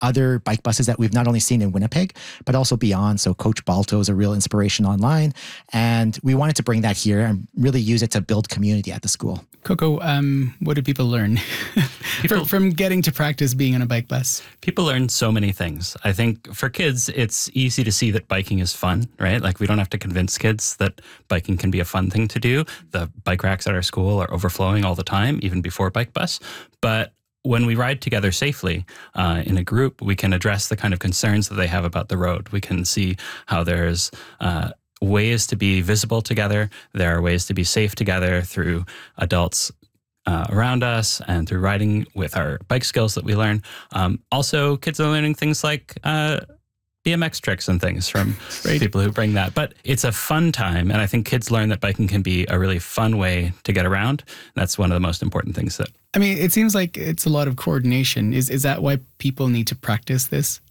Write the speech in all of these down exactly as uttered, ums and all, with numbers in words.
other bike buses that we've not only seen in Winnipeg, but also beyond. So Coach Balto is a real inspiration online. And we wanted to bring that here and really use it to build community at the school. Coco, um, what do people learn people, from, from getting to practice being on a bike bus? People learn so many things. I think for kids, it's easy to see that biking is fun, right? Like we don't have to convince kids that biking can be a fun thing to do. The bike racks at our school are overflowing all the time, even before bike bus. But when we ride together safely uh, in a group, we can address the kind of concerns that they have about the road. We can see how there's uh, ways to be visible together. There are ways to be safe together through adults uh, around us and through riding with our bike skills that we learn. Um, also, kids are learning things like uh, B M X tricks and things from right. people who bring that. But it's a fun time. And I think kids learn that biking can be a really fun way to get around. That's one of the most important things that... I mean, it seems like it's a lot of coordination. Is is that why people need to practice this?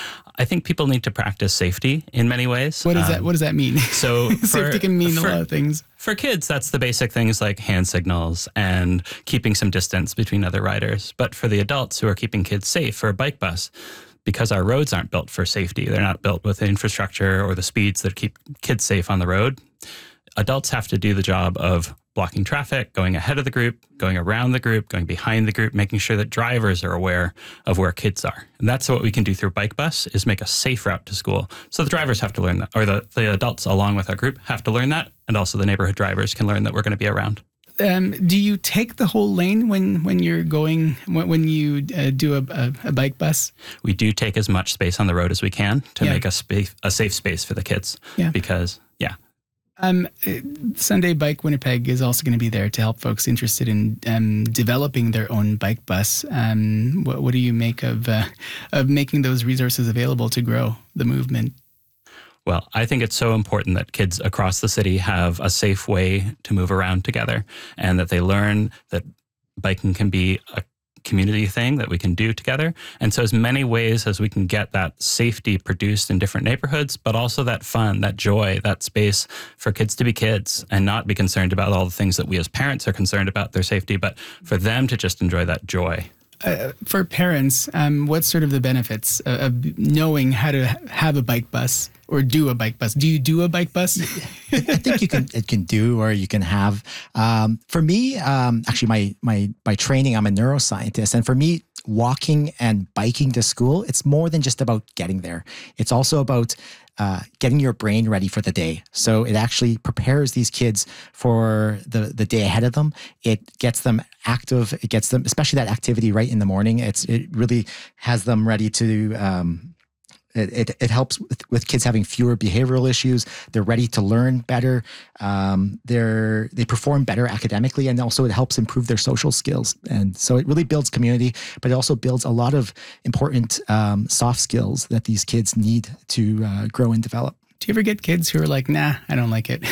I think people need to practice safety in many ways. What does um, that What does that mean? So for, safety can mean for, a lot of things. For kids, that's the basic things like hand signals and keeping some distance between other riders. But for the adults who are keeping kids safe for a bike bus, because our roads aren't built for safety, they're not built with the infrastructure or the speeds that keep kids safe on the road. Adults have to do the job of blocking traffic, going ahead of the group, going around the group, going behind the group, making sure that drivers are aware of where kids are. And that's what we can do through Bike Bus, is make a safe route to school. So the drivers have to learn that, or the, the adults along with our group have to learn that, and also the neighborhood drivers can learn that we're going to be around. Um, do you take the whole lane when, when you're going, when, when you uh, do a, a, a bike bus? We do take as much space on the road as we can to yeah. make a, space, a safe space for the kids. Yeah. Because, yeah. Um, Sunday Bike Winnipeg is also going to be there to help folks interested in um, developing their own bike bus. Um, what, what do you make of uh, of making those resources available to grow the movement? Well, I think it's so important that kids across the city have a safe way to move around together, and that they learn that biking can be a community thing that we can do together. And so as many ways as we can get that safety produced in different neighborhoods, but also that fun, that joy, that space for kids to be kids and not be concerned about all the things that we as parents are concerned about their safety, but for them to just enjoy that joy. Uh, for parents, um, what's sort of the benefits of, of knowing how to have a bike bus or do a bike bus? Do you do a bike bus? I think you can it can do or you can have. Um, for me, um, actually, my my by training, I'm a neuroscientist, and for me, walking and biking to school, it's more than just about getting there. It's also about uh, getting your brain ready for the day. So it actually prepares these kids for the, the day ahead of them. It gets them active. It gets them, especially that activity right in the morning. It's it really has them ready to. Um, It, it, it helps with, with kids having fewer behavioral issues. They're ready to learn better. Um, they're they perform better academically, and also it helps improve their social skills. And so it really builds community, but it also builds a lot of important um, soft skills that these kids need to uh, grow and develop. Do you ever get kids who are like, nah, I don't like it?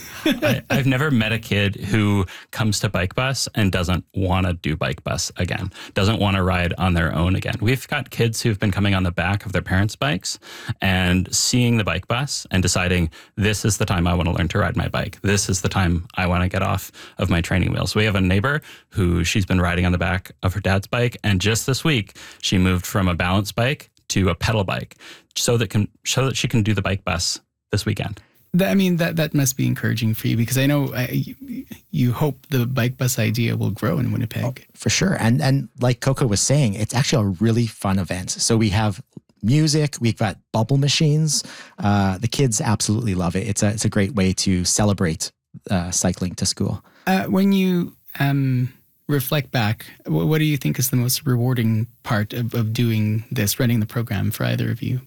I, I've never met a kid who comes to Bike Bus and doesn't want to do Bike Bus again, doesn't want to ride on their own again. We've got kids who've been coming on the back of their parents' bikes and seeing the Bike Bus and deciding, this is the time I want to learn to ride my bike. This is the time I want to get off of my training wheels. We have a neighbor who she's been riding on the back of her dad's bike, and just this week, she moved from a balance bike to a pedal bike so that can so that she can do the Bike Bus this weekend. I mean, that, that must be encouraging for you, because I know uh, you, you hope the bike bus idea will grow in Winnipeg. Oh, for sure. And and like Coco was saying, it's actually a really fun event. So we have music, we've got bubble machines. Uh, the kids absolutely love it. It's a, it's a great way to celebrate uh, cycling to school. Uh, when you um, reflect back, what, what do you think is the most rewarding part of, of doing this, running the program for either of you?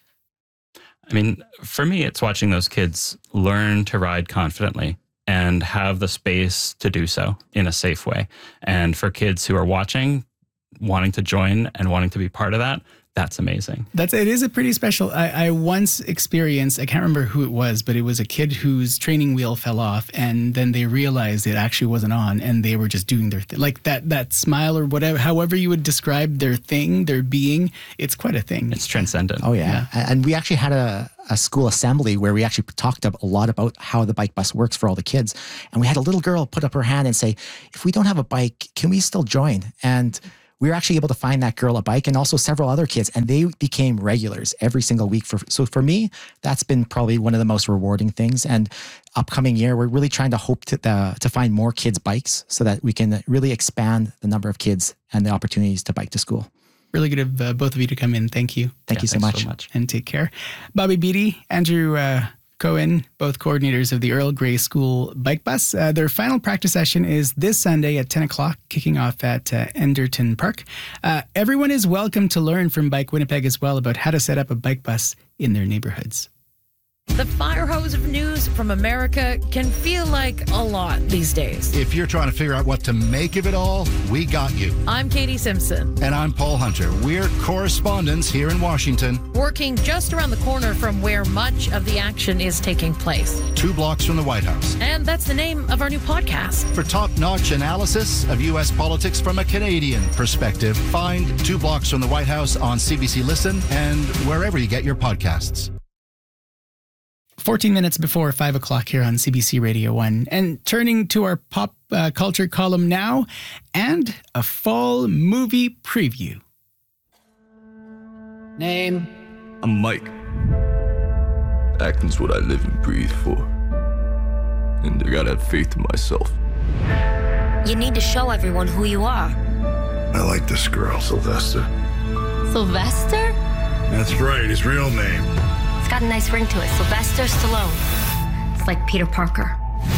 I mean, for me, it's watching those kids learn to ride confidently and have the space to do so in a safe way. And for kids who are watching, wanting to join and wanting to be part of that, that's amazing. That's it is a pretty special. I, I once experienced, I can't remember who it was, but it was a kid whose training wheel fell off, and then they realized it actually wasn't on, and they were just doing their thing. Like that that smile or whatever, however you would describe their thing, their being, it's quite a thing. It's transcendent. Oh, yeah. yeah. And we actually had a, a school assembly where we actually talked a lot about how the bike bus works for all the kids. And we had a little girl put up her hand and say, if we don't have a bike, can we still join? And we were actually able to find that girl a bike and also several other kids, and they became regulars every single week. For So for me, that's been probably one of the most rewarding things. And upcoming year, we're really trying to hope to, uh, to find more kids' bikes so that we can really expand the number of kids and the opportunities to bike to school. Really good of uh, both of you to come in. Thank you. Thank Yeah, you so thanks much. so much. And take care. Bobby Beatty, Andrew uh, Cohen, both coordinators of the Earl Grey School Bike Bus. Uh, their final practice session is this Sunday at ten o'clock, kicking off at uh, Enderton Park. Uh, everyone is welcome to learn from Bike Winnipeg as well about how to set up a bike bus in their neighborhoods. The fire hose of news from America can feel like a lot these days. If you're trying to figure out what to make of it all, we got you. I'm Katie Simpson. And I'm Paul Hunter. We're correspondents here in Washington, Working just around the corner from where much of the action is taking place. two blocks from the White House. And that's the name of our new podcast. For top-notch analysis of U S politics from a Canadian perspective, find Two Blocks from the White House on C B C Listen and wherever you get your podcasts. fourteen minutes before five o'clock here on C B C Radio one. And turning to our pop uh, culture column now, and a fall movie preview. Name? I'm Mike. Acting's what I live and breathe for. And I gotta have faith in myself. You need to show everyone who you are. I like this girl, Sylvester. Sylvester? That's right, his real name. It's got a nice ring to it. Sylvester Stallone. It's like Peter Parker.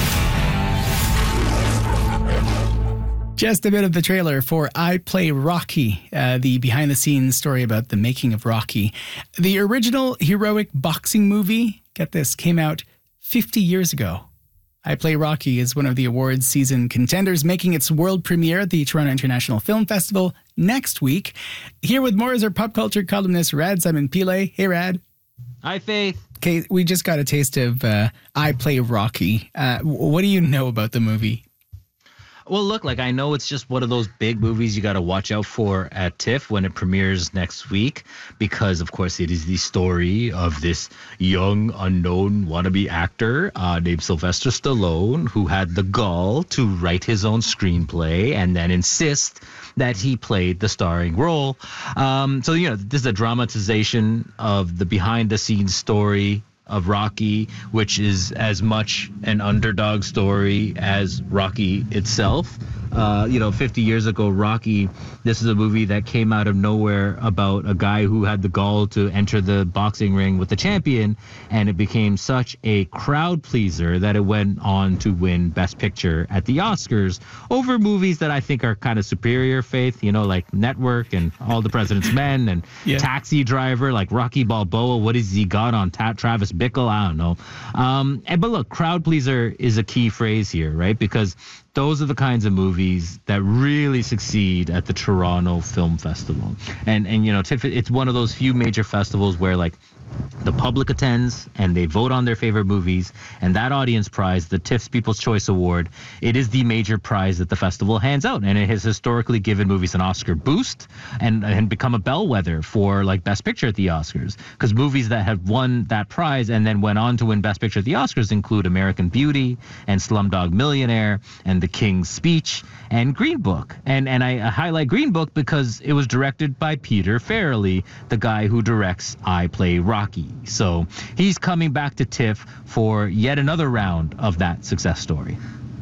Just a bit of the trailer for I Play Rocky, uh, the behind-the-scenes story about the making of Rocky. The original heroic boxing movie, get this, came out fifty years ago. I Play Rocky is one of the awards season contenders, making its world premiere at the Toronto International Film Festival next week. Here with more is our pop culture columnist, Rad Simon Pile. Hey, Rad. Hi, Faith. Okay, we just got a taste of uh, I Play Rocky. Uh, what do you know about the movie? Well, look, like I know it's just one of those big movies you got to watch out for at TIFF when it premieres next week, because, of course, it is the story of this young, unknown wannabe actor uh, named Sylvester Stallone, who had the gall to write his own screenplay and then insist that he played the starring role. Um, so, you know, this is a dramatization of the behind-the-scenes story of Rocky, which is as much an underdog story as Rocky itself. Uh, you know, fifty years ago, Rocky, this is a movie that came out of nowhere about a guy who had the gall to enter the boxing ring with the champion, and it became such a crowd pleaser that it went on to win Best Picture at the Oscars over movies that I think are kind of superior, Faith, you know, like Network and All the President's Men and Yeah. Taxi Driver, like Rocky Balboa. What has he got on Ta- Travis Bickle? I don't know. Um, and, but look, crowd pleaser is a key phrase here, right? Because those are the kinds of movies that really succeed at the Toronto Film Festival. And, and you know, TIFF, it's one of those few major festivals where, like, the public attends and they vote on their favorite movies, and that audience prize, the TIFF's People's Choice Award, it is the major prize that the festival hands out, and it has historically given movies an Oscar boost and and become a bellwether for like Best Picture at the Oscars, because movies that have won that prize and then went on to win Best Picture at the Oscars include American Beauty and Slumdog Millionaire and The King's Speech and Green Book. And and I highlight Green Book because it was directed by Peter Farrelly, the guy who directs I Play Rocky. So he's coming back to TIFF for yet another round of that success story.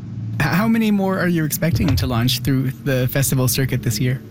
How many more are you expecting to launch through the festival circuit this year?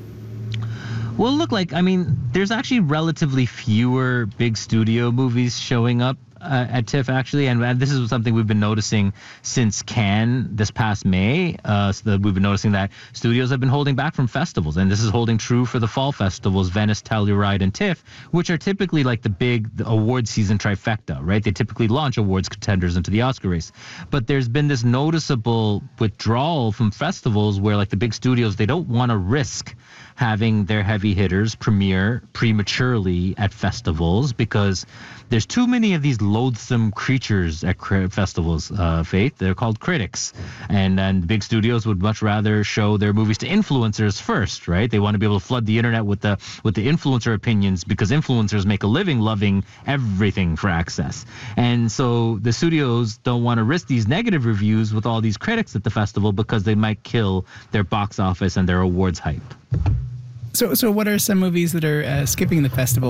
Well, look, like, I mean, there's actually relatively fewer big studio movies showing up uh, at TIFF, actually. And uh, this is something we've been noticing since Cannes this past May. Uh, so that we've been noticing that studios have been holding back from festivals. And this is holding true for the fall festivals, Venice, Telluride, and TIFF, which are typically like the big the award season trifecta, right? They typically launch awards contenders into the Oscar race. But there's been this noticeable withdrawal from festivals where, like, the big studios, they don't want to risk having their heavy hitters premiere prematurely at festivals because there's too many of these loathsome creatures at festivals, uh, Faith. They're called critics. And and big studios would much rather show their movies to influencers first, right? They want to be able to flood the internet with the with the influencer opinions because influencers make a living loving everything for access. And so the studios don't want to risk these negative reviews with all these critics at the festival because they might kill their box office and their awards hype. So, so what are some movies that are uh, skipping the festival